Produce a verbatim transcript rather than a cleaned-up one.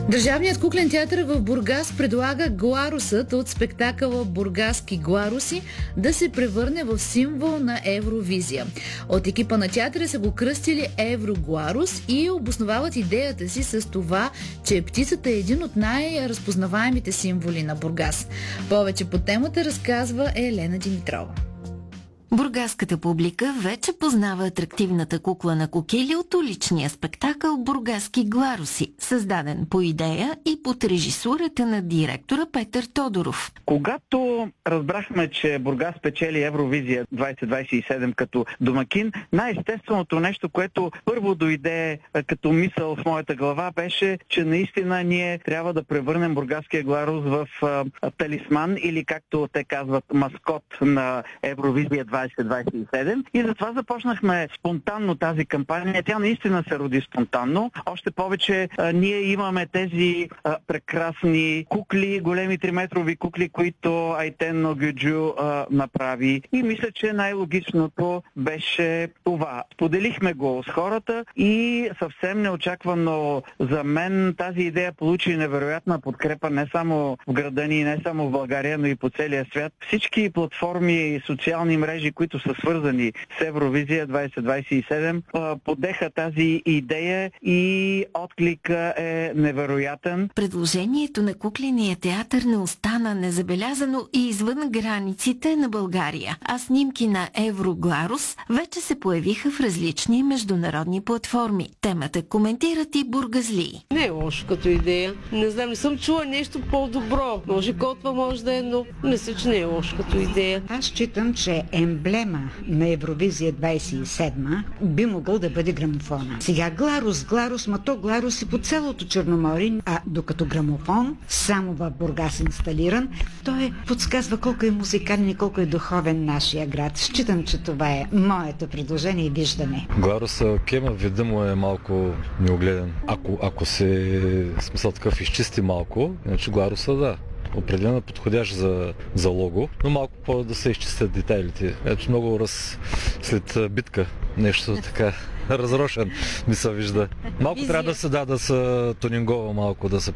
Държавният куклен театър в Бургас предлага Гларусът от спектакъла Бургаски гларуси да се превърне в символ на Евровизия. От екипа на театъра са го кръстили Еврогларус и обосновават идеята си с това, че птицата е един от най-разпознаваемите символи на Бургас. Повече по темата разказва Елена Димитрова. Бургаската публика вече познава атрактивната кукла на Кокели от уличния спектакъл Бургаски гларуси, създаден по идея и под режисурата на директора Петър Тодоров. Когато разбрахме, че Бургас печели Евровизия двайсет двайсет и седем като домакин, най-естественото нещо, което първо дойде като мисъл в моята глава, беше, че наистина ние трябва да превърнем Бургаския гларус в а, талисман или, както те казват, маскот на Евровизия двайсет двайсет и седем. И затова започнахме спонтанно тази кампания. Тя наистина се роди спонтанно. Още повече а, ние имаме тези а, прекрасни кукли, големи триметрови кукли, които Айтен Ногюджу а, направи. И мисля, че най-логичното беше това. Споделихме го с хората и съвсем неочаквано за мен тази идея получи невероятна подкрепа не само в града ни, не само в България, но и по целия свят. Всички платформи и социални мрежи, които са свързани с Евровизия двайсет двайсет и седем, подеха тази идея и отклика е невероятен. Предложението на кукления театър не остана незабелязано и извън границите на България, а снимки на Еврогларус вече се появиха в различни международни платформи. Темата коментират и бургазлии. Не е лошо като идея. Не знам, не съм чула нещо по-добро. Може котва, може да е, но мисля, че не е лошо като идея. Аз считам, че емблема на Евровизия двайсет и седем би могъл да бъде грамофона. Сега Гларус, Гларус, ма то Гларус и по цялото Черноморие, а докато грамофон само в Бургас инсталиран, той подсказва колко е музикален и колко е духовен нашия град. Считам, че това е моето предложение и виждане. Гларуса, кема, вида му е малко неогледен. Ако, ако се смисъл такъв изчисти малко, иначе Гларуса да. Определено подходящ за, за лого, но малко по да се изчистят детайлите. Ето много раз след битка нещо така разрошен ми се вижда. Малко Визия. Трябва да се да, да се тунингова малко, да се